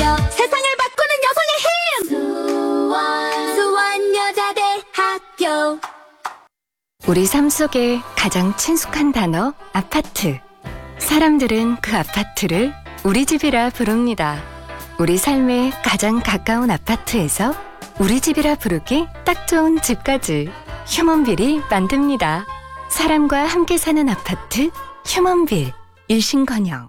세상을 바꾸는 여성의 힘! 수원여자대학교. 우리 삶 속에 가장 친숙한 단어 아파트. 사람들은 그 아파트를 우리 집이라 부릅니다. 우리 삶에 가장 가까운 아파트에서 우리 집이라 부르기 딱 좋은 집까지 휴먼빌이 만듭니다. 사람과 함께 사는 아파트 휴먼빌. 일신건영.